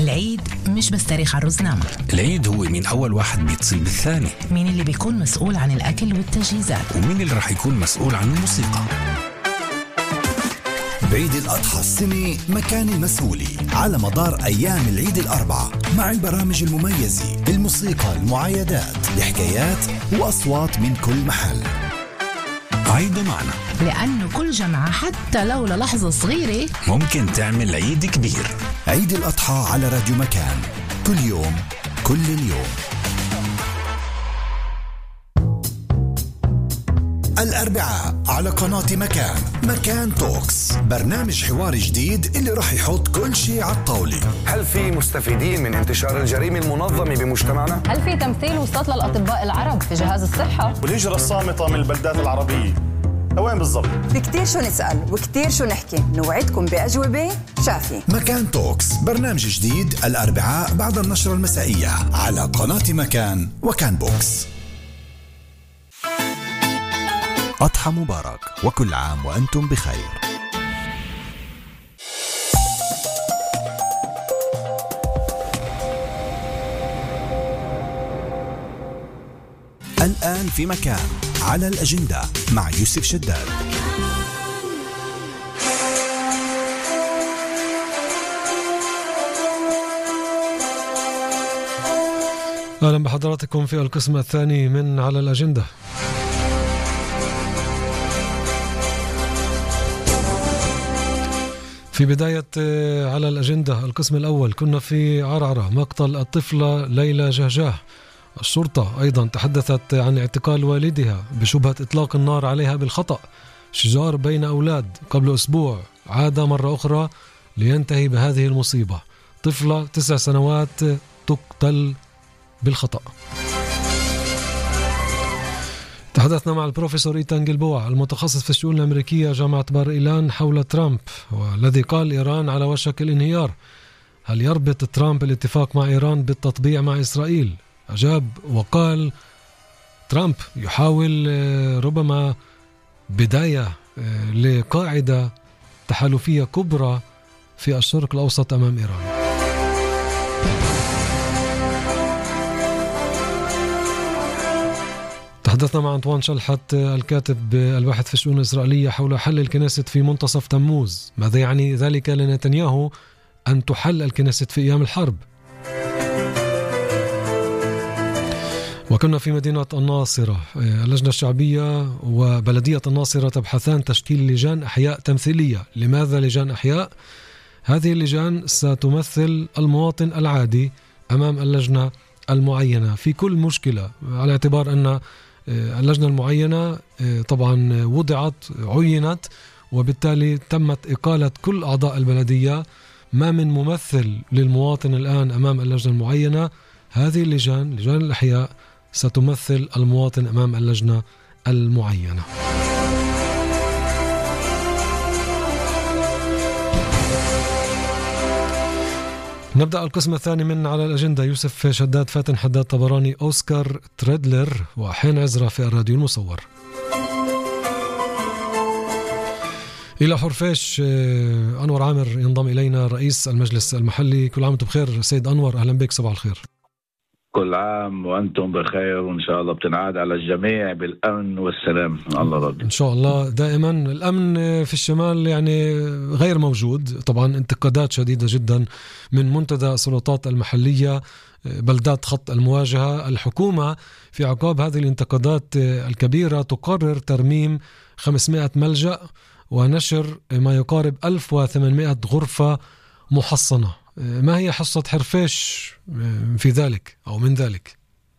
العيد مش بس تاريخ على الرزنامة. العيد هو مين أول واحد بيتصل بالثاني، مين اللي بيكون مسؤول عن الأكل والتجهيزات، ومين اللي رح يكون مسؤول عن الموسيقى. بعيد الأضحى السنة مكان المسؤولي على مدار أيام العيد الأربعة، مع البرامج المميزة، الموسيقى، المعايدات، الحكايات وأصوات من كل محل. عيدوا معنا، لأنه كل جمعة حتى لو للحظة صغيرة ممكن تعمل عيد كبير. عيد الأضحى على راديو مكان، كل يوم كل اليوم. الأربعاء على قناة مكان توكس، برنامج حوار جديد اللي راح يحط كل شيء على الطاولة. هل في مستفيدين من انتشار الجريمة المنظمة بمجتمعنا؟ هل في تمثيل وسط للأطباء العرب في جهاز الصحة؟ والهجرة الصامتة من البلدات العربية وين بالضبط؟ في كتير شو نسأل وكتير شو نحكي، نوعدكم بأجوبة شافية. مكان توكس، برنامج جديد الأربعاء بعد النشرة المسائية على قناة مكان وكان بوكس. أضحى مبارك وكل عام وأنتم بخير. الآن في مكان على الأجندة مع يوسف شداد. أهلا بحضراتكم في القسم الثاني من على الأجندة. في بداية على الأجندة القسم الأول كنا في عرعرة، مقتل الطفلة ليلى جهجاه. الشرطة أيضا تحدثت عن اعتقال والدها بشبهة إطلاق النار عليها بالخطأ. شجار بين أولاد قبل أسبوع عاد مرة أخرى لينتهي بهذه المصيبة. طفلة 9 سنوات تقتل بالخطأ. تحدثنا مع البروفيسور إيتان جلبوع المتخصص في الشؤون الأمريكية جامعة بار إيلان حول ترامب، والذي قال إيران على وشك الانهيار. هل يربط ترامب الاتفاق مع إيران بالتطبيع مع إسرائيل؟ أجاب وقال ترامب يحاول ربما بداية لقاعدة تحالفية كبرى في الشرق الأوسط أمام إيران. تحدثنا مع أنطوان شلحت الكاتب الباحث في الشؤون الإسرائيلية حول حل الكنيست في منتصف تموز. ماذا يعني ذلك لنتنياهو أن تحل الكنيست في أيام الحرب؟ وكنا في مدينة الناصرة، اللجنة الشعبية وبلدية الناصرة تبحثان تشكيل لجان أحياء تمثيلية. لماذا لجان أحياء؟ هذه اللجان ستمثل المواطن العادي أمام اللجنة المعينة في كل مشكلة، على اعتبار أن اللجنة المعينة طبعا عينت، وبالتالي تمت إقالة كل أعضاء البلدية. ما من ممثل للمواطن الآن أمام اللجنة المعينة. هذه اللجان، لجان الأحياء، ستمثل المواطن أمام اللجنة المعينة. نبدأ القسم الثاني من على الأجندة. يوسف شداد، فاتن حداد طبراني، أوسكار تريدلر وحين عزرا في الراديو المصور. إلى حرفيش أنور عامر ينضم إلينا رئيس المجلس المحلي. كل عام وأنتم بخير سيد أنور، أهلا بك، صباح الخير. كل عام وأنتم بخير، وإن شاء الله بتنعاد على الجميع بالأمن والسلام. الله رضي إن شاء الله. دائما الأمن في الشمال يعني غير موجود، طبعا انتقادات شديدة جدا من منتدى السلطات المحلية، بلدات خط المواجهة. الحكومة في عقاب هذه الانتقادات الكبيرة تقرر ترميم 500 ملجأ ونشر ما يقارب 1800 غرفة محصنة. ما هي حصة حرفيش في ذلك أو من ذلك؟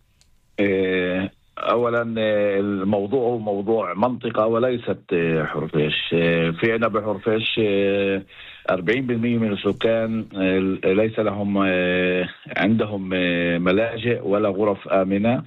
أولا الموضوع هو موضوع منطقة وليست حرفيش. في عنا بحرفيش 40% من السكان ليس لهم عندهم ملاجئ ولا غرف آمنة.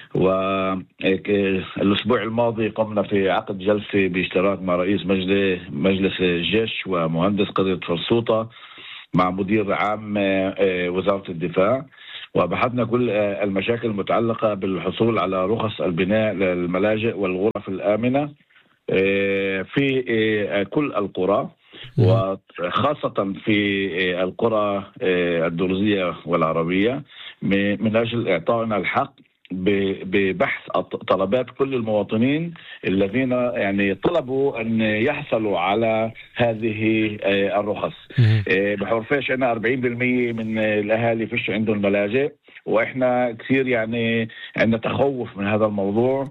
والأسبوع الماضي قمنا في عقد جلسة باشتراك مع رئيس مجلس الجيش ومهندس قرية فرسوطة مع مدير عام وزارة الدفاع، وبحثنا كل المشاكل المتعلقة بالحصول على رخص البناء للملاجئ والغرف الآمنة في كل القرى. وخاصة في القرى الدرزية والعربية من أجل إعطائنا الحق ببحث طلبات كل المواطنين الذين يعني طلبوا أن يحصلوا على هذه الرخص. بحرفيش أنا 40% من الأهالي فيش عندهم ملاجئ، وإحنا كثير يعني عندنا تخوف من هذا الموضوع.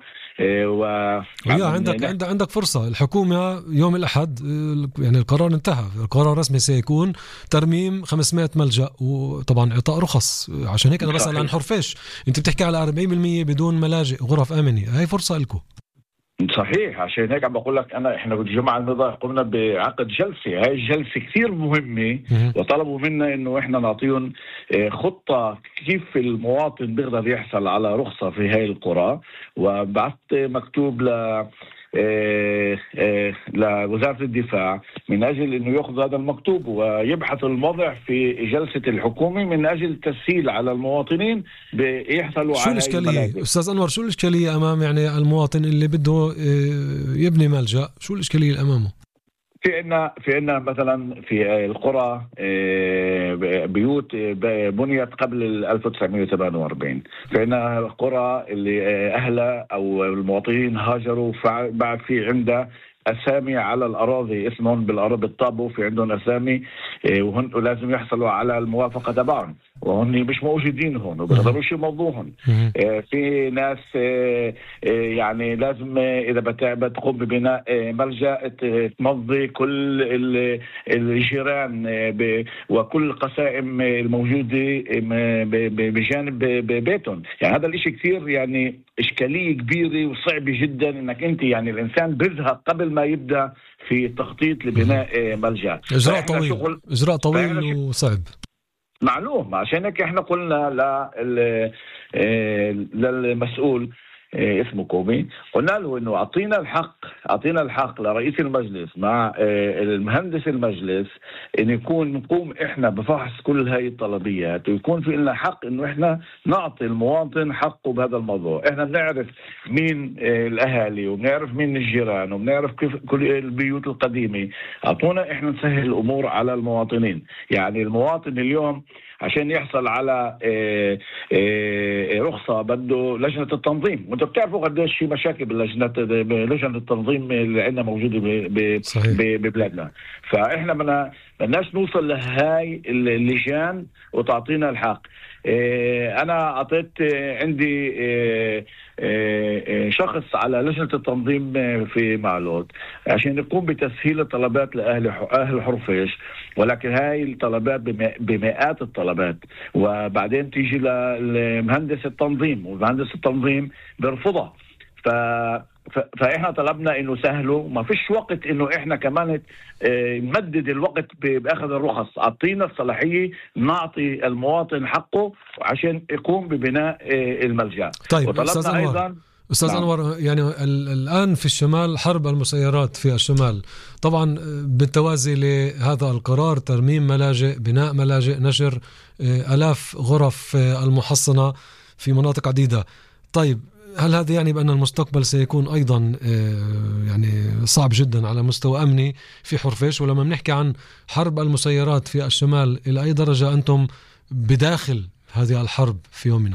عندك فرصة. الحكومة يوم الأحد يعني القرار انتهى، القرار الرسمي سيكون ترميم 500 ملجأ وطبعا إعطاء رخص. عشان هيك أنا بسأل عن حرفيش. أنت بتحكي على 40% بدون ملاجئ غرف آمنة، هاي فرصة لكم. صحيح، عشان هيك عم بقول لك احنا بالجمعه الماضيه قمنا بعقد جلسه، هاي الجلسه كثير مهمه، وطلبوا منا انه احنا نعطيهم خطه كيف المواطن بيقدر يحصل على رخصه في هاي القرى. وبعثت مكتوب لوزارة الدفاع من أجل أنه يأخذ هذا المكتوب ويبحث الوضع في جلسة الحكومة من أجل التسهيل على المواطنين بيحصلوا على الإشكالية. أستاذ أنور، شو الإشكالية أمام يعني المواطن اللي بده يبني ملجأ؟ شو الإشكالية أمامه؟ في عنا مثلا في القرى بيوت بنيت قبل 1948. في عنا قرى اللي أهلها أو المواطنين هاجروا بعد في عنده أسامي على الأراضي، اسمهم بالأراضي الطابو، في عندهم أسامي وهن لازم يحصلوا على الموافقة تبعهم، وهن مش موجودين هون وبيقدروش يمضوهم. في ناس يعني لازم إذا بتقوم ببناء ملجأ تمضي كل الجيران وكل القسائم الموجودة بجانب بيتهم. يعني هذا الاشي كثير يعني إشكالية كبيرة وصعبة جدا، إنك أنت يعني الإنسان بيزهق قبل ما يبدأ في تخطيط لبناء ملجأ. إجراء طويل وصعب معلوم. عشان هيك احنا قلنا للمسؤول اسمه كومي، قلنا له انه اعطينا الحق لرئيس المجلس مع المهندس المجلس ان نقوم احنا بفحص كل هاي الطلبيات، ويكون في لنا حق انه احنا نعطي المواطن حقه بهذا الموضوع. احنا بنعرف مين الاهالي وبنعرف مين الجيران وبنعرف كيف كل البيوت القديمة. اعطونا احنا نسهل الامور على المواطنين. يعني المواطن اليوم عشان يحصل على رخصة بده لجنة التنظيم، وانتم بتعرفوا قديش في مشاكل بلجنة التنظيم اللي عندنا موجودة ببلادنا. فاحنا بدناش نوصل لهاي اللجان وتعطينا الحق. انا اعطيت عندي شخص على لجنة التنظيم في معلول عشان يقوم بتسهيل الطلبات لأهل حرفيش، ولكن هاي الطلبات بمئات الطلبات، وبعدين تيجي لمهندس التنظيم ومهندس التنظيم بيرفضها. فإحنا طلبنا إنه سهلوا، ما فيش وقت إنه إحنا كمان نمدد الوقت بأخذ الرخص. أعطينا الصلاحية نعطي المواطن حقه عشان يقوم ببناء الملجأ. طيب أستاذ أنور، يعني الآن في الشمال حرب المسيرات في الشمال، طبعا بالتوازي لهذا القرار ترميم ملاجئ، بناء ملاجئ، نشر آلاف غرف المحصنة في مناطق عديدة. طيب هل هذا يعني بأن المستقبل سيكون أيضا يعني صعب جدا على مستوى أمني في حرفيش؟ ولما بنحكي عن حرب المسيرات في الشمال، إلى أي درجة أنتم بداخل هذه الحرب في يومنا؟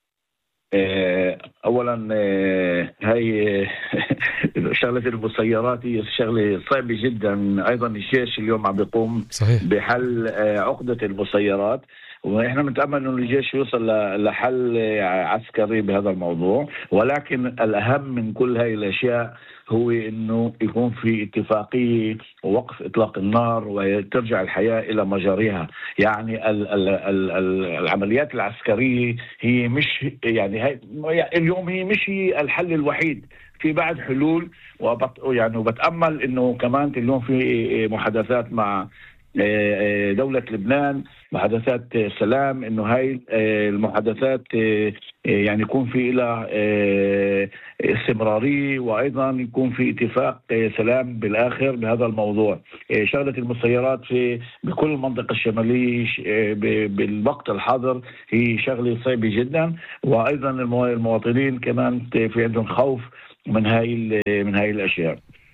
اولا هاي شغله المسيرات هي شغله صعبه جدا. ايضا الجيش اليوم عم بيقوم بحل عقده المسيرات، واحنا بنتامل انه الجيش يوصل لحل عسكري بهذا الموضوع. ولكن الاهم من كل هاي الاشياء هو انه يكون في اتفاقيه ووقف اطلاق النار وترجع الحياه الى مجاريها. يعني العمليات العسكريه هي مش يعني اليوم هي مش هي الحل الوحيد، في بعض حلول. وبتامل انه كمان اليوم في محادثات مع دولة لبنان، محادثات سلام، انه هاي المحادثات يعني يكون في لها استمرارية، وايضا يكون في اتفاق سلام بالاخر بهذا الموضوع. شغلة المسيرات بكل المنطقة الشمالية بالوقت الحاضر هي شغلة صعبة جدا، وايضا المواطنين كمان في عندهم خوف من هاي الاشياء.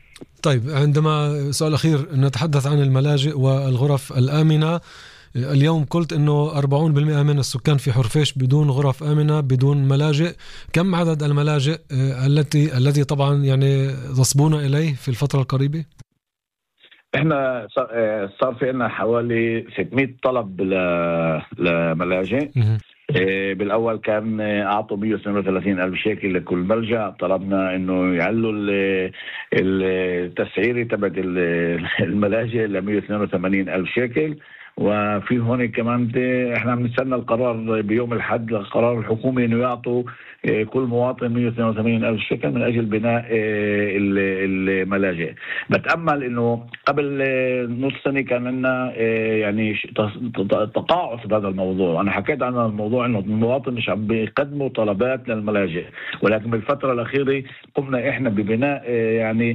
طيب عندما سؤال أخير نتحدث عن الملاجئ والغرف الآمنة، اليوم قلت أنه 40% من السكان في حرفيش بدون غرف آمنة بدون ملاجئ. كم عدد الملاجئ الذي طبعا يعني تصبون إليه في الفترة القريبة؟ احنا صار في عنا حوالي 600 طلب لملاجئ. بالاول كان اعطوا 132 الف شيكل لكل ملجأ. طلبنا انه يعلوا التسعيري تبع الملاجئ ل 182 الف شيكل. وفي هون كمان احنا بنستنى القرار بيوم الأحد، القرار الحكومي انه يعطوا كل مواطن 182 ألف شيكل من أجل بناء الملاجئ. بتأمل انه قبل نص سنة كان لنا يعني تقاعس بهذا الموضوع. انا حكيت عن الموضوع انه المواطن مش عم بيقدموا طلبات للملاجئ، ولكن بالفترة الأخيرة قمنا احنا ببناء يعني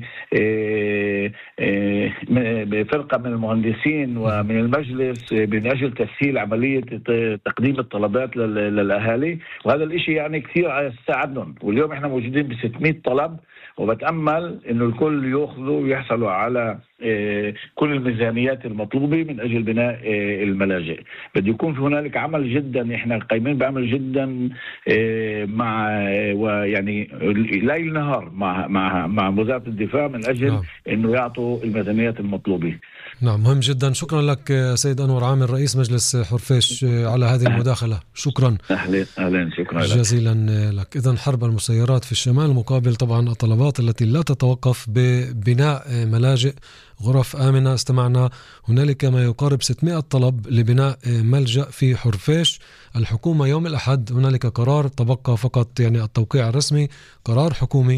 بفرقة من المهندسين ومن المجلس من أجل تسهيل عملية تقديم الطلبات للأهالي، وهذا الإشي يعني كثير ساعدهم. واليوم إحنا موجودين ب 600 طلب، وبتأمل إنه الكل يأخذوا ويحصلوا على كل الميزانيات المطلوبة من أجل بناء الملاجئ. بده يكون في هنالك عمل جدا، إحنا قايمين بعمل جدا مع ويعني ليل نهار مع وزارة الدفاع من أجل إنه يعطوا الميزانيات المطلوبة. نعم، مهم جدا. شكرا لك سيد أنور عامر رئيس مجلس حرفيش على هذه المداخلة. شكرا. أهلا شكرا جزيلا لك. إذن حرب المسيرات في الشمال مقابل طبعا الطلبات التي لا تتوقف ببناء ملاجئ غرف آمنة. استمعنا هنالك ما يقارب 600 طلب لبناء ملجأ في حرفيش. الحكومة يوم الأحد هنالك قرار، تبقى فقط يعني التوقيع الرسمي، قرار حكومي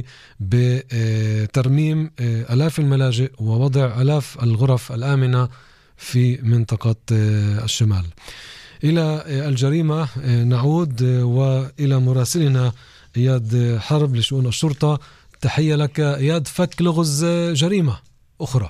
بترميم آلاف الملاجئ ووضع آلاف الغرف الآمنة في منطقة الشمال. إلى الجريمة نعود وإلى مراسلنا إياد حرب لشؤون الشرطة. تحية لك إياد. فك لغز جريمة أخرى.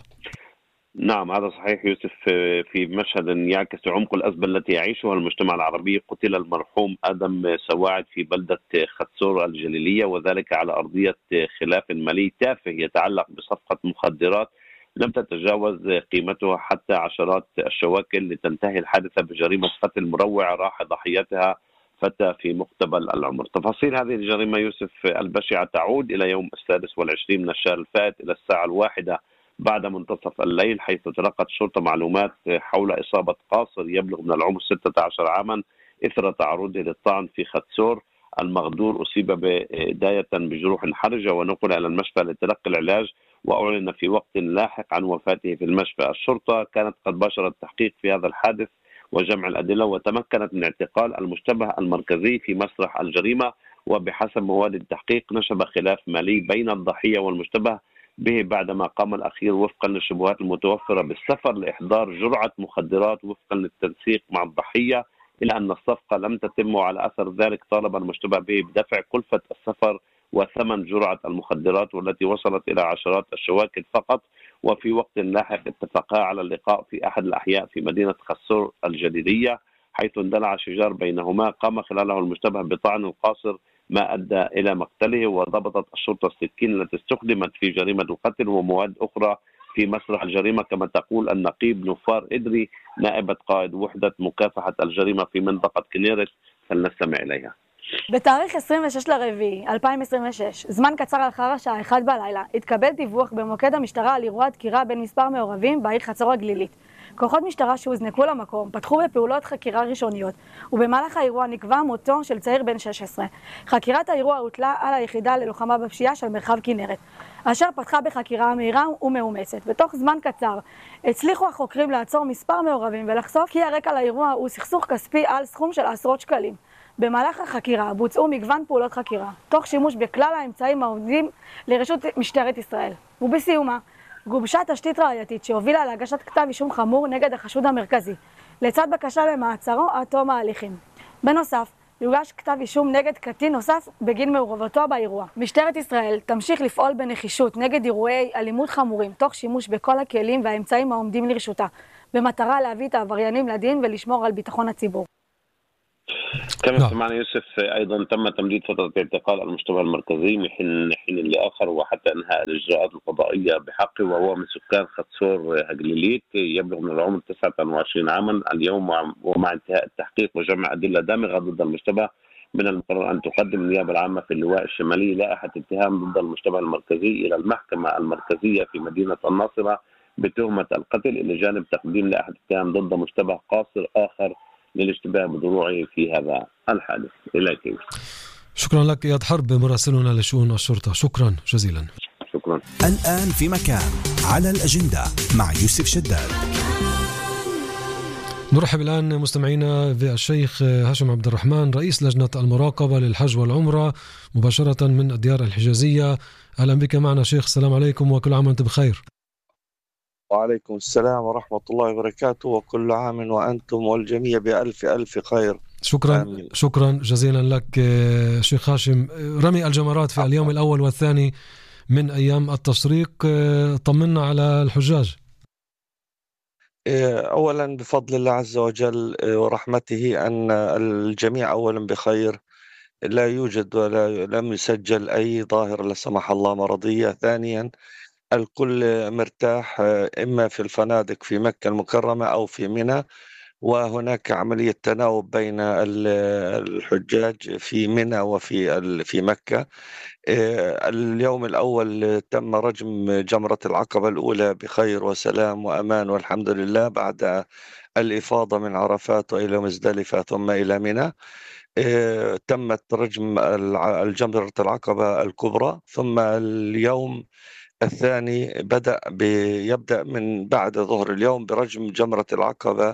نعم هذا صحيح يوسف. في مشهد يعكس عمق الأزمة التي يعيشها المجتمع العربي، قتل المرحوم آدم سواعد في بلدة خدسور الجليلية، وذلك على أرضية خلاف مالي تافه يتعلق بصفقة مخدرات لم تتجاوز قيمتها حتى عشرات الشواكل، لتنتهي الحادثة بجريمة قتل مروعة راح ضحيتها فتى في مقتبل العمر. تفاصيل هذه الجريمة يوسف البشعة تعود إلى يوم 26 من الشهر الفات إلى الساعة 1 بعد منتصف الليل، حيث تلقت الشرطة معلومات حول إصابة قاصر يبلغ من العمر 16 عاما إثر تعرضه للطعن في خدسور. المغدور أصيب بداية بجروح حرجة ونقل إلى المشفى لتلقي العلاج، وأعلن في وقت لاحق عن وفاته في المشفى. الشرطة كانت قد باشرت التحقيق في هذا الحادث وجمع الأدلة، وتمكنت من اعتقال المشتبه المركزي في مسرح الجريمة. وبحسب مواد التحقيق نشب خلاف مالي بين الضحية والمشتبه به بعدما قام الأخير وفقا للشبهات المتوفرة بالسفر لإحضار جرعة مخدرات وفقا للتنسيق مع الضحية، إلا أن الصفقة لم تتم، وعلى أثر ذلك طالب المشتبه به بدفع كلفة السفر وثمن جرعة المخدرات والتي وصلت إلى عشرات الشواكل فقط. وفي وقت لاحق اتفقا على اللقاء في أحد الأحياء في مدينة خدسور الجليلية، حيث اندلع شجار بينهما قام خلاله المشتبه بطعن القاصر ما أدى إلى مقتله. وضبطت الشرطة السكين التي استخدمت في جريمة القتل ومواد أخرى في مسرح الجريمة، كما تقول النقيب نفار إدري نائبة قائد وحدة مكافحة الجريمة في منطقة كنيرت. فلنستمع إليها. בתאריך 26 לרביעי 2026, זמן קצר לאחר השעה 1 בלילה, התקבל דיווח במוקד המשטרה על אירוע דקירה בין מספר מעורבים בעיר חצור הגלילית. כוחות משטרה שהוזנקו למקום פתחו בפעולות חקירה ראשוניות, ובמהלך האירוע נקבע מותו של צעיר בן 16. חקירת האירוע הוטלה על היחידה ללוחמה בפשיעה של מרחב כנרת, אשר פתחה בחקירה מהירה ומאומצת. בתוך זמן קצר הצליחו החוקרים לעצור מספר מעורבים ולחשוף כי הרקע לאירוע הוא סכסוך כספי על סכום של עשרות שקלים. במהלך החקירה בוצעו מגוון פעולות חקירה, תוך שימוש בכלל האמצעים העומדים לרשות משטרת ישראל. ובסיומה גובשה תשתית ראייתית שהובילה להגשת כתב אישום חמור נגד החשוד המרכזי, לצד בקשה למעצרו עד תום ההליכים. בנוסף, יוגש כתב אישום נגד קטין נוסף בגין מעורבותו באירוע. משטרת ישראל תמשיך לפעול בנחישות נגד אירועי אלימות חמורים, תוך שימוש בכל הכלים והאמצעים העומדים לרשותה, במטרה להביא את העבריינים לדין ולשמור על ביטחון הציבור. كما سمعنا يوسف أيضا تم تمديد فترة اعتقال المشتبه المركزي من حين لآخر وحتى إنهاء الإجراءات القضائية بحقه، وهو من سكان ختصور هجليليت، يبلغ من العمر 29 عاما اليوم. ومع انتهاء التحقيق وجمع أدلة دامغة ضد المشتبه، من المقرر أن تقدم النيابة العامة في اللواء الشمالي لائحة اتهام ضد المشتبه المركزي إلى المحكمة المركزية في مدينة الناصرة بتهمة القتل، إلى جانب تقديم لائحة اتهام ضد مشتبه قاصر آخر للاشتباه بضلوعه في هذا الحادث. إليك. شكرا لك إياد حرب مراسلنا لشؤون الشرطة، شكرا جزيلا. شكرا. الآن في مكان على الأجندة مع يوسف شداد. نرحب الآن مستمعينا بالشيخ هاشم عبد الرحمن رئيس لجنة المراقبة للحج والعمرة مباشرة من الديار الحجازية. أهلا بك معنا شيخ، السلام عليكم وكل عام وأنت بخير. وعليكم السلام ورحمة الله وبركاته، وكل عام وأنتم والجميع بألف ألف خير. شكرا. آمين. شكرا جزيلا لك شيخ هاشم. رمي الجمرات في اليوم الأول والثاني من أيام التشريق، طمنا على الحجاج. أولا بفضل الله عز وجل ورحمته أن الجميع أولا بخير، لا يوجد ولا لم يسجل أي ظاهرة لا سمح الله مرضية. ثانيا الكل مرتاح، إما في الفنادق في مكة المكرمة أو في منى، وهناك عملية تناوب بين الحجاج في منى وفي مكة. اليوم الأول تم رجم جمرة العقبة الأولى بخير وسلام وأمان والحمد لله، بعد الإفاضة من عرفات وإلى مزدلفة ثم إلى منى. تمت رجم الجمرة العقبة الكبرى. ثم اليوم الثاني يبدأ من بعد ظهر اليوم برجم جمرة العقبة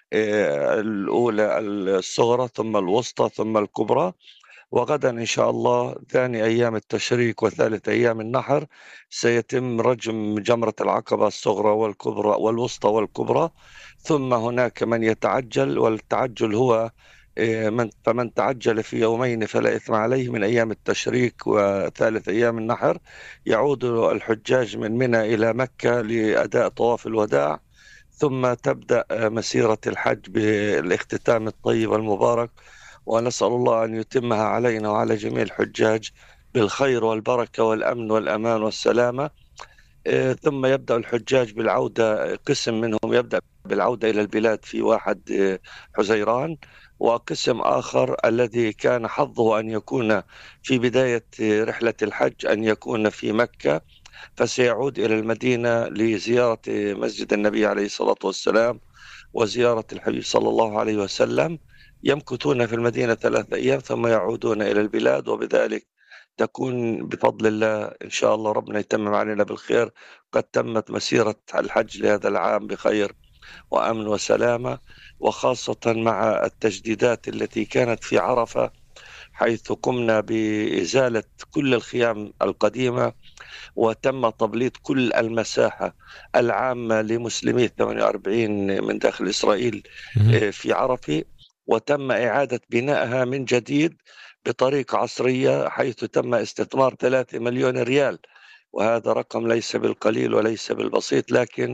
الأولى الصغرى ثم الوسطى ثم الكبرى. وغدا إن شاء الله ثاني أيام التشريق وثالث أيام النحر سيتم رجم جمرة العقبة الصغرى والكبرى والوسطى والكبرى. ثم هناك من يتعجل، والتعجل هو فمن تعجل في يومين فلا إثم عليه من أيام التشريق وثالث أيام النحر. يعود الحجاج من منى إلى مكة لأداء طواف الوداع، ثم تبدأ مسيرة الحج بالاختتام الطيب والمبارك، ونسأل الله أن يتمها علينا وعلى جميع الحجاج بالخير والبركة والأمن والأمان والسلامة. ثم يبدأ الحجاج بالعودة، قسم منهم يبدأ بالعودة إلى البلاد في 1 حزيران، وقسم آخر الذي كان حظه أن يكون في بداية رحلة الحج أن يكون في مكة، فسيعود إلى المدينة لزيارة مسجد النبي عليه الصلاة والسلام وزيارة الحبيب صلى الله عليه وسلم. يمكثون في المدينة 3 أيام ثم يعودون إلى البلاد، وبذلك تكون بفضل الله إن شاء الله ربنا يتمم علينا بالخير قد تمت مسيرة الحج لهذا العام بخير وأمن وسلامة، وخاصة مع التجديدات التي كانت في عرفة، حيث قمنا بإزالة كل الخيام القديمة وتم تبليط كل المساحة العامة لمسلمي 48 من داخل إسرائيل في عرفة، وتم إعادة بنائها من جديد بطريقة عصرية، حيث تم استثمار 3 مليون ريال، وهذا رقم ليس بالقليل وليس بالبسيط. لكن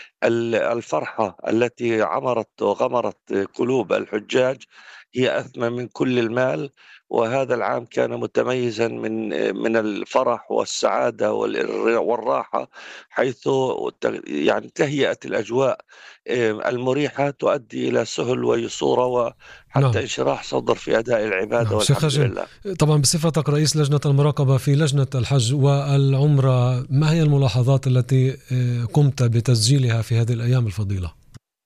الفرحة التي عمرت وغمرت قلوب الحجاج هي أثمن من كل المال، وهذا العام كان متميزا من الفرح والسعادة والراحة، حيث يعني تهيئت الأجواء المريحة تؤدي إلى سهل ويسورة وحتى انشراح صدر في أداء العبادة. والحمد لله. طبعا بصفتك رئيس لجنة المراقبة في لجنة الحج والعمرة، ما هي الملاحظات التي قمت بتسجيلها في هذه الأيام الفضيلة؟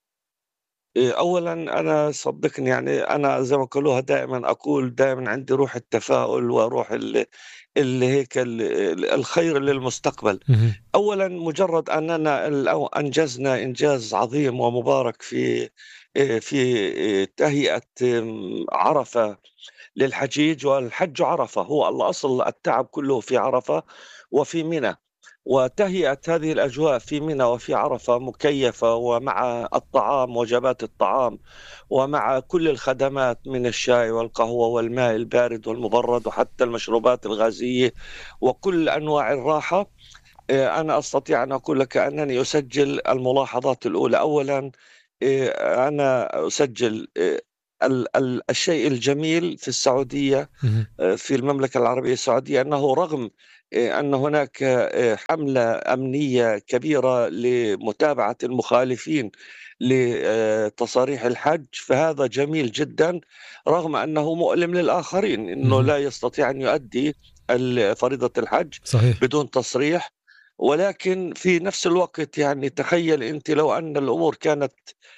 أولا أنا صدقني، يعني أنا زي ما قالوها دائما أقول دائما عندي روح التفاؤل وروح هيك الخير للمستقبل. أولا مجرد أننا أنجزنا إنجاز عظيم ومبارك في تهيئة عرفة للحجيج، والحج عرفة هو الأصل، التعب كله في عرفة وفي منى، وتهيئة هذه الأجواء في منى وفي عرفة مكيفة، ومع الطعام وجبات الطعام ومع كل الخدمات من الشاي والقهوة والماء البارد والمبرد وحتى المشروبات الغازية وكل أنواع الراحة. أنا أستطيع أن أقول لك أنني أسجل الملاحظات الأولى. أولا أنا أسجل الشيء الجميل في السعودية، في المملكة العربية السعودية، أنه رغم أن هناك حملة أمنية كبيرة لمتابعة المخالفين لتصاريح الحج، فهذا جميل جدا، رغم أنه مؤلم للآخرين أنه لا يستطيع أن يؤدي فريضة الحج صحيح. بدون تصريح. ولكن في نفس الوقت يعني تخيل أنت لو أن الأمور كانت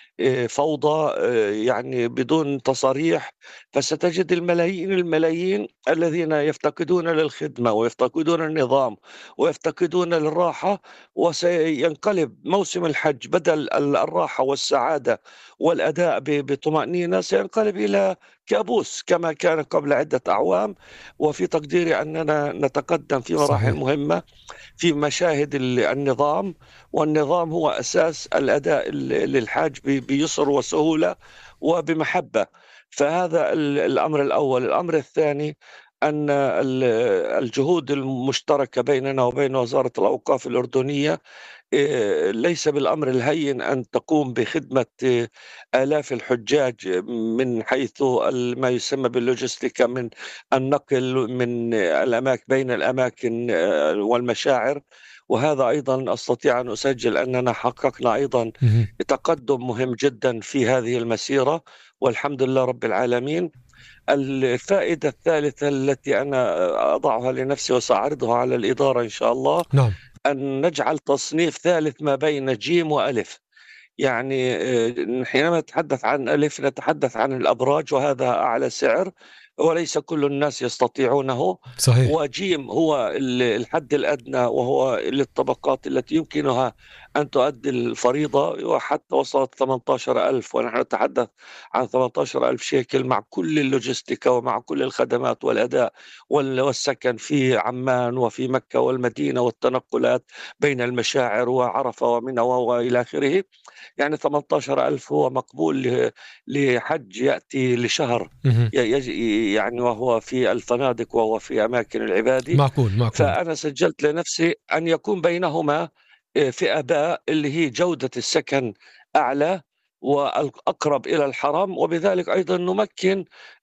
فوضى يعني بدون تصاريح، فستجد الملايين الذين يفتقدون للخدمة ويفتقدون النظام ويفتقدون للراحة، وسينقلب موسم الحج بدل الراحة والسعادة والأداء بطمأنينة سينقلب إلى كابوس كما كان قبل عدة أعوام. وفي تقديري أننا نتقدم في مراحل مهمة في مشاهد النظام، والنظام هو أساس الأداء للحاج بيسر وسهولة وبمحبة. فهذا الأمر الأول. الأمر الثاني أن الجهود المشتركة بيننا وبين وزارة الأوقاف الأردنية ليس بالأمر الهين أن تقوم بخدمة آلاف الحجاج من حيث ما يسمى باللوجستيكا، من النقل من الأماكن بين الأماكن والمشاعر. وهذا أيضا أستطيع أن أسجل أننا حققنا أيضا تقدم مهم جدا في هذه المسيرة، والحمد لله رب العالمين. الفائدة الثالثة التي أنا أضعها لنفسي وسأعرضها على الإدارة إن شاء الله، نعم، أن نجعل تصنيف ثالث ما بين جيم وألف. يعني حينما نتحدث عن ألف نتحدث عن الأبراج، وهذا أعلى سعر وليس كل الناس يستطيعونه. صحيح. وجيم هو الحد الأدنى، وهو للطبقات التي يمكنها أن تؤدي الفريضة، وحتى وصلت 18,000، ونحن نتحدث عن 18,000 شيكل مع كل اللوجستيكا ومع كل الخدمات والأداء والسكن في عمان وفي مكة والمدينة والتنقلات بين المشاعر وعرفة ومنى وإلى آخره. يعني 18,000 هو مقبول لحج يأتي لشهر يعني، وهو في الفنادق وهو في أماكن العبادة. معقول. فأنا سجلت لنفسي أن يكون بينهما فئة باء اللي هي جودة السكن أعلى وأقرب إلى الحرم، وبذلك أيضا نمكن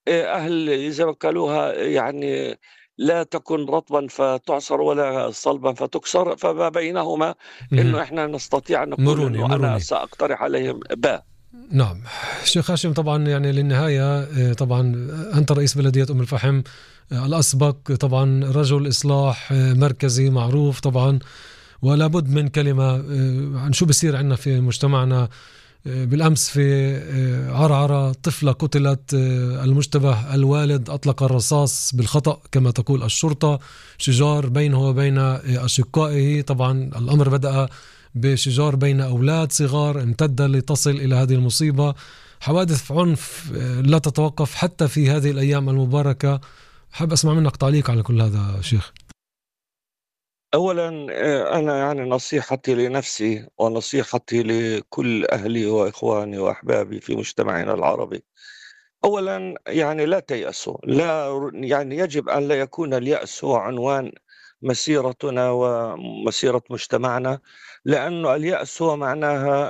أهل زي ما قالوها يعني لا تكن رطبا فتعصر ولا صلبا فتكسر، فما بينهما إنه إحنا نستطيع أن نقول إنه أنا سأقترح عليهم باء. نعم شيخ هاشم، طبعا يعني للنهاية طبعا أنت رئيس بلدية أم الفحم الأسبق، طبعا رجل إصلاح مركزي معروف طبعا، ولا بد من كلمة عن شو بصير عندنا في مجتمعنا. بالأمس في عرعرة طفلة قتلت، المشتبه الوالد أطلق الرصاص بالخطأ كما تقول الشرطة، شجار بينه وبين أشقائه. طبعا الأمر بدأ بشجار بين أولاد صغار، امتد لتصل إلى هذه المصيبة. حوادث عنف لا تتوقف حتى في هذه الأيام المباركة. حاب أسمع منك تعليق على كل هذا شيخ. أولا أنا يعني نصيحتي لنفسي ونصيحتي لكل أهلي وإخواني وأحبابي في مجتمعنا العربي، أولا يعني لا تيأسوا، لا يعني يجب أن لا يكون اليأس هو عنوان مسيرتنا ومسيرة مجتمعنا، لأنه اليأس هو معناها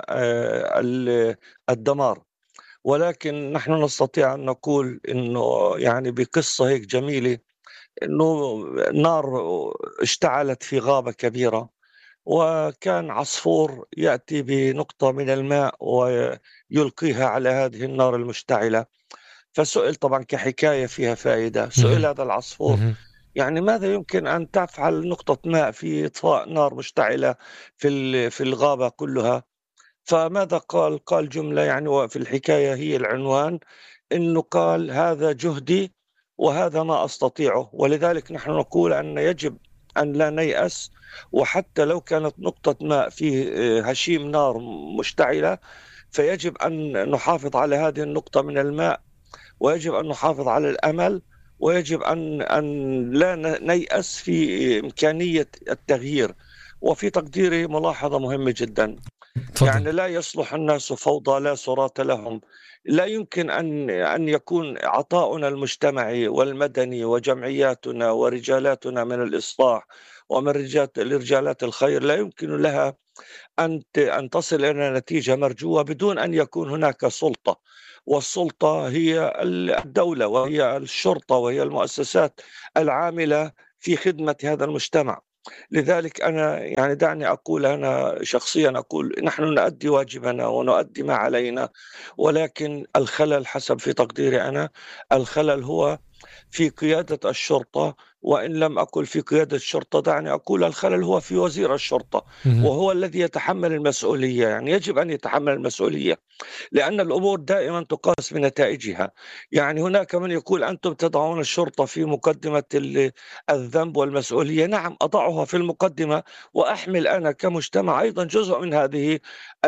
الدمار. ولكن نحن نستطيع أن نقول إنه يعني بقصة هيك جميلة، إنه نار اشتعلت في غابة كبيرة، وكان عصفور يأتي بنقطة من الماء ويلقيها على هذه النار المشتعلة. فسئل طبعا كحكاية فيها فائدة، سئل هذا العصفور يعني ماذا يمكن أن تفعل نقطة ماء في إطفاء نار مشتعلة في الغابة كلها؟ فماذا قال؟ قال جملة يعني وفي الحكاية هي العنوان، إنه قال هذا جهدي وهذا ما أستطيعه. ولذلك نحن نقول أن يجب أن لا نيأس، وحتى لو كانت نقطة ماء في هشيم نار مشتعلة فيجب أن نحافظ على هذه النقطة من الماء، ويجب أن نحافظ على الأمل، ويجب أن لا نيأس في إمكانية التغيير. وفي تقديري ملاحظة مهمة جدا، يعني لا يصلح الناس فوضى لا صراط لهم. لا يمكن أن يكون عطاؤنا المجتمعي والمدني وجمعياتنا ورجالاتنا من الإصلاح ومن رجالات الخير لا يمكن لها أن تصل إلى نتيجة مرجوة بدون أن يكون هناك سلطة، والسلطة هي الدولة وهي الشرطة وهي المؤسسات العاملة في خدمة هذا المجتمع. لذلك أنا يعني دعني أقول، أنا شخصيا أقول نحن نؤدي واجبنا ونؤدي ما علينا، ولكن الخلل حسب في تقديري أنا، الخلل هو في قيادة الشرطة، وإن لم أقل في قيادة الشرطة دعني أقول الخلل هو في وزير الشرطة، وهو الذي يتحمل المسؤولية. يعني يجب أن يتحمل المسؤولية، لأن الأمور دائما تقاس بنتائجها. يعني هناك من يقول أنتم تضعون الشرطة في مقدمة الذنب والمسؤولية. نعم، أضعها في المقدمة، وأحمل أنا كمجتمع أيضا جزء من هذه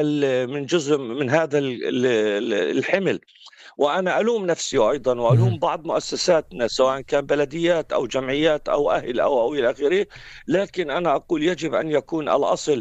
جزء من هذا الحمل. وأنا ألوم نفسي أيضا وألوم بعض مؤسساتنا سواء كان بلديات أو جمعيات أو أهل أو إلى آخره. لكن أنا أقول يجب أن يكون الأصل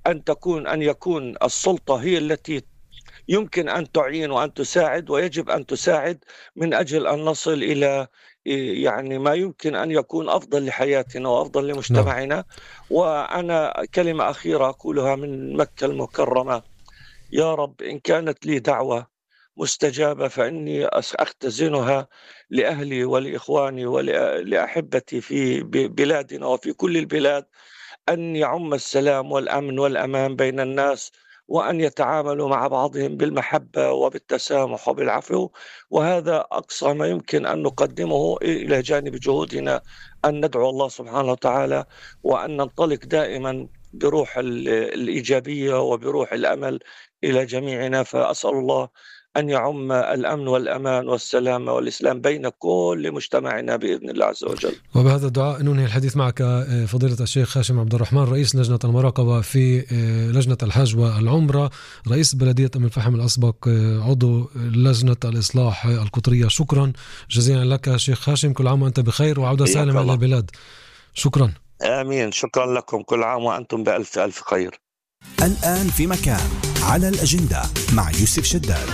أن يكون السلطة هي التي يمكن أن تعين وأن تساعد، ويجب أن تساعد من أجل أن نصل إلى يعني ما يمكن أن يكون أفضل لحياتنا وأفضل لمجتمعنا. وأنا كلمة أخيرة أقولها من مكة المكرمة: يا رب إن كانت لي دعوة مستجابة فإني أختزنها لأهلي ولإخواني ولأحبتي في بلادنا وفي كل البلاد، أن يعم السلام والأمن والأمان بين الناس، وأن يتعاملوا مع بعضهم بالمحبة وبالتسامح وبالعفو. وهذا أقصى ما يمكن أن نقدمه إلى جانب جهودنا أن ندعو الله سبحانه وتعالى، وأن ننطلق دائما بروح الإيجابية وبروح الأمل إلى جميعنا. فأسأل الله أن يعم الأمن والأمان والسلام والإسلام بين كل مجتمعنا بإذن الله عز وجل. وبهذا الدعاء ننهي الحديث معك فضيلة الشيخ هاشم عبد الرحمن، رئيس لجنة المراقبة في لجنة الحج والعمرة، رئيس بلدية أم الفحم الأسبق، عضو لجنة الإصلاح القطرية. شكرا جزيلا لك شيخ هاشم، كل عام وأنت بخير وعودة سالمة إلى البلاد. شكرا. آمين، شكرا لكم، كل عام وأنتم بألف ألف خير. الآن في مكان على الأجندة مع يوسف شداد.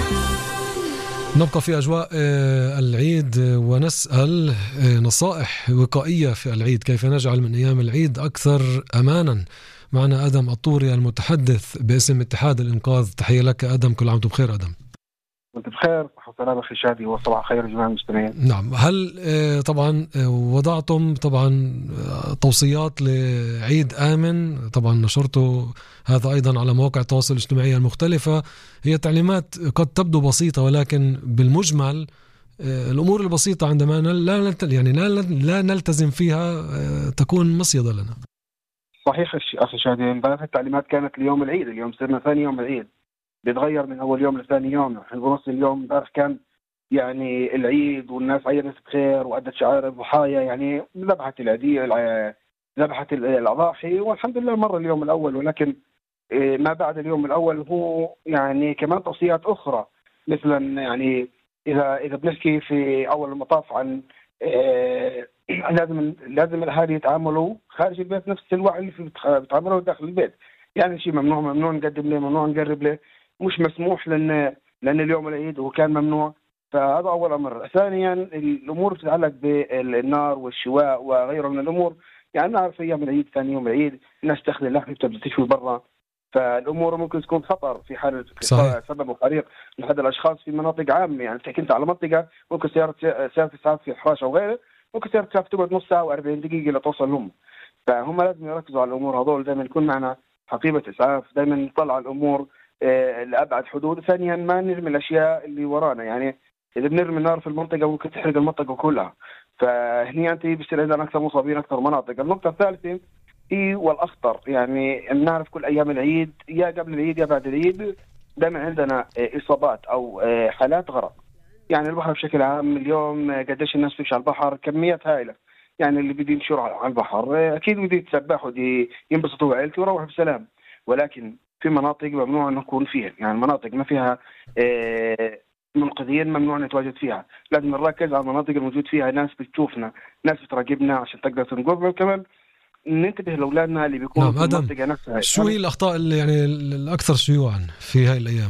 نبقى في أجواء العيد ونسأل نصائح وقائية في العيد، كيف نجعل من أيام العيد أكثر أمانا. معنا آدم الطوري المتحدث باسم اتحاد الإنقاذ. تحية لك آدم، كل عام وأنتم بخير. آدم وأنت بخير وسلام أخي شادي وصباح خير جميع المستمعين. نعم، هل طبعا وضعتم طبعا توصيات لعيد آمن؟ طبعا نشرتوا هذا أيضا على مواقع التواصل الاجتماعي المختلفة. هي تعليمات قد تبدو بسيطة، ولكن بالمجمل الأمور البسيطة عندما لا نلتزم فيها تكون مصيدة لنا. صحيح أخي شادي، امبارح التعليمات كانت ليوم العيد، اليوم صرنا ثاني يوم العيد، بيتغير من أول يوم لثاني يوم. نحن بنص اليوم امبارح كان يعني العيد والناس عيدت بخير وأدت شعائر الضحايا، يعني ذبحت ذبحت الأضاحي، والحمد لله مر اليوم الأول. ولكن ما بعد اليوم الأول هو يعني كمان توصيات أخرى، مثلا يعني إذا بنحكي في أول المطاف عن لازم الأهالي يتعاملوا خارج البيت نفس الوعي اللي بيتعاملوا داخل البيت. يعني شيء ممنوع نقدم له، ممنوع نقرب له، مش مسموح لأن اليوم العيد وكان ممنوع. فهذا أول أمر. ثانيا الأمور تتعلق بالنار والشواء وغيره من الأمور. يعني نعرف أيام العيد ثاني يوم العيد الناس تاخذ اللحم تبدأ تشوي برا، فالأمور ممكن تكون خطر في حالة سبب حريق لأحد الأشخاص في مناطق عامة. يعني تحكي أنت على منطقة ممكن سيارة إسعاف في حراش أو غيره، ممكن سيارة إسعاف تقعد نص ساعة و40 دقيقة لتوصل لهم. فهم لازم يركزوا على الأمور هذول، دائما يكون معنا حقيبة إسعاف، دائما نطلع الأمور لأبعد حدود. ثانيا ما نرمي الأشياء اللي ورانا، يعني إذا بنرمي النار في المنطقة ممكن تحرق المنطقة كلها، فهني أنت بيصير عندنا أكثر مصابين أكثر مناطق. النقطة الثالثة والأخطر، يعني نعرف كل أيام العيد يا قبل العيد يا بعد العيد دائما عندنا إصابات أو حالات غرق. يعني البحر بشكل عام اليوم قديش الناس تمشي على البحر، كميات هائلة. يعني اللي بدي يمشوا على البحر أكيد بدي يتسبحوا ودي ينبسطوا وعيلتي ويروحوا بسلام، ولكن في مناطق ممنوع أن نكون فيها. يعني مناطق ما فيها منقذين ممنوع نتواجد فيها. لازم نركز على المناطق الموجود فيها ناس بتشوفنا، ناس بتراقبنا عشان تقدر تنقذنا، وكمان ننتبه لأولادنا اللي بيكونوا في المنطقة نفسها. شو هي الأخطاء اللي يعني الأكثر شيوعا في هاي الأيام؟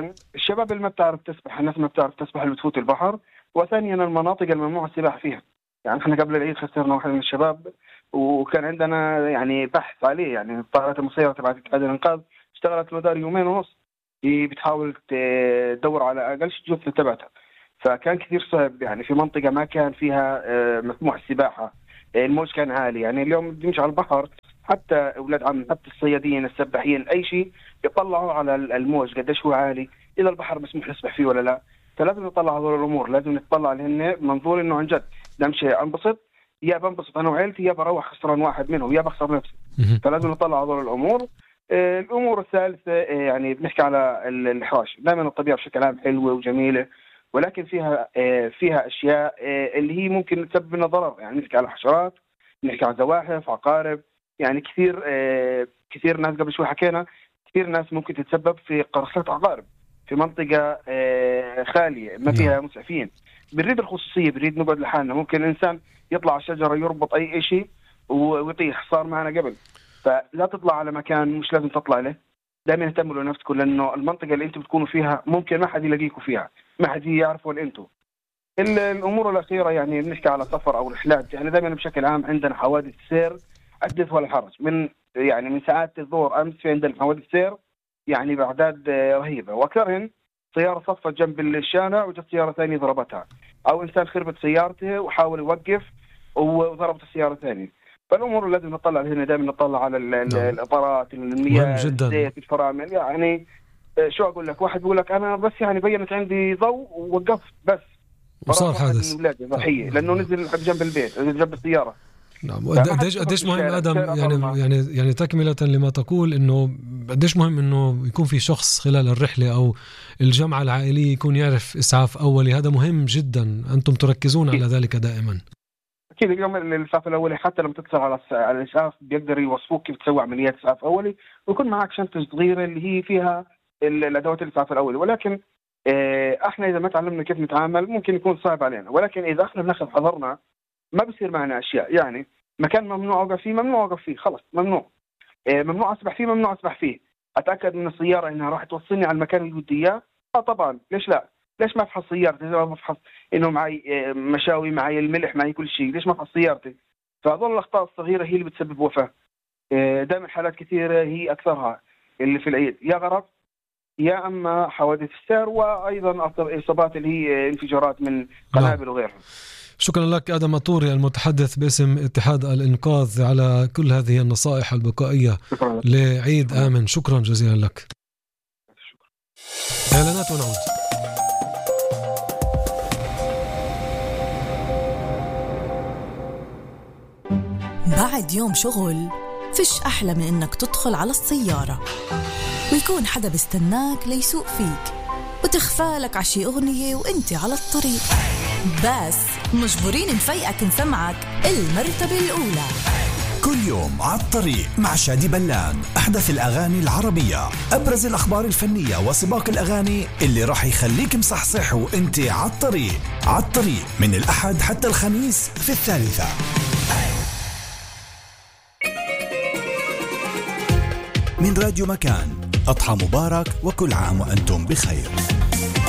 الشباب اللي ما بتعرف تسبح، الناس ما بتعرف تسبح اللي بتفوت البحر. وثانيا المناطق الممنوع السباحة فيها، يعني احنا قبل العيد خسرنا واحد من الشباب، وكان عندنا يعني بحث عليه. يعني الطائرات المسيرة تبعت اتحاد الانقاذ اشتغلت مدار 2.5 يوم هي بتحاول تدور على اقل شيء الجثة تبعتها. فكان كثير صعب يعني في منطقة ما كان فيها مسموح السباحة، الموج كان عالي. يعني اليوم بنمشي على البحر حتى اولاد عم حتى الصيادين السباحين اي شيء يطلعوا على الموج قديش هو عالي، اذا البحر مسموح نسبح فيه ولا لا. فلازم نطلع هذول الامور، لازم نطلع لهن منظور انه عن جد نمشي انبسط، يا بنبسط انا وعيلتي يا بروح خسران واحد منهم يا بخسر نفسي. فلازم نطلع هذول الامور. الامور الثالثه يعني بنحكي على الحراش. دائما الطبيعه بشكل عام حلوه وجميله، ولكن فيها اشياء اللي هي ممكن تسبب لنا ضرر. يعني نحكي على حشرات، نحكي على زواحف، عقارب. يعني كثير ناس قبل شوي حكينا، كثير ناس ممكن تتسبب في قرصات عقارب في منطقة خالية ما فيها مسعفين. بنريد الخصوصية، بنريد نقعد لحالنا. ممكن إنسان يطلع على الشجرة يربط أي شيء ويطيح، صار معنا قبل. فلا تطلع على مكان مش لازم تطلع له. دائما اهتموا لنفسكم، لأنه المنطقة اللي أنتم بتكونوا فيها ممكن ما حد يلاقيكم فيها، ما حد يعرف وين أنتم. الأمور الأخيرة يعني بنحكي على سفر أو رحلات. يعني دائما بشكل عام عندنا حوادث سير حدث ولا حرج. من ساعات الظهر أمس في عندنا حوادث سير يعني بأعداد رهيبة، وأكثرهن سيارة صفت جنب الشارع وجت سيارة ثانية ضربتها، أو إنسان خربت سيارته وحاول يوقف وضربت السيارة الثانية. فالأمور لازم نطلع هنا، دائما نطلع على الإطارات، المياه، الزيت، الفرامل. يعني شو أقول لك، واحد بيقول لك أنا بس يعني بينت عندي ضوء ووقفت بس وصار حادث ضحية لأنه نزل جنب البيت جنب السيارة. نعم. قديش مهم آدم يعني تكملة لما تقول إنه قديش مهم إنه يكون في شخص خلال الرحلة أو الجمعة العائلية يكون يعرف إسعاف أولي. هذا مهم جدا، أنتم تركزون على ذلك دائما. أكيد اليوم الإسعاف الأولي حتى لما تتصل على الإسعاف بيقدر يوصفوك كيف تسوي عمليات إسعاف أولي، ويكون معك شنطة صغيرة اللي هي فيها الأدوات الإسعاف الأولي. ولكن احنا إذا ما تعلمنا كيف نتعامل ممكن يكون صعب علينا، ولكن إذا احنا بناخذ حذرنا ما بصير معنا أشياء. يعني مكان ممنوع أوقف فيه، ممنوع أوقف فيه، خلص ممنوع. ممنوع أسبح فيه، ممنوع أسبح فيه. أتأكد من السيارة إنها راح توصلني على المكان اللي بدي إياه. طبعا ليش لا؟ ليش ما أفحص سيارتي؟ إذا ما أفحص إنه معي مشاوي، معي الملح، معي كل شيء، ليش ما أفحص سيارتي؟ فهذول الأخطاء الصغيرة هي اللي بتسبب وفاة. دائما حالات كثيرة هي أكثرها اللي في العيد يا غرق يا أما حوادث السير، وأيضا إصابات اللي هي انفجارات من قنابل وغيرها. شكرا لك آدم الطوري المتحدث باسم اتحاد الإنقاذ على كل هذه النصائح البقائية لعيد آمن. شكرا جزيلا لك. إعلانات ونعود. بعد يوم شغل فيش أحلى من إنك تدخل على السيارة ويكون حدا بيستناك ليسوق فيك وتخفالك عشي أغنية وإنتي على الطريق، بس مجبورين نفيقك نسمعك المرتبة الأولى. كل يوم على الطريق مع شادي بلان، أحدث الأغاني العربية، أبرز الأخبار الفنية وسباق الأغاني اللي راح يخليك مصحصح وإنتي على الطريق. على الطريق من الأحد حتى الخميس في 3. من راديو مكان، أضحى مبارك وكل عام وأنتم بخير.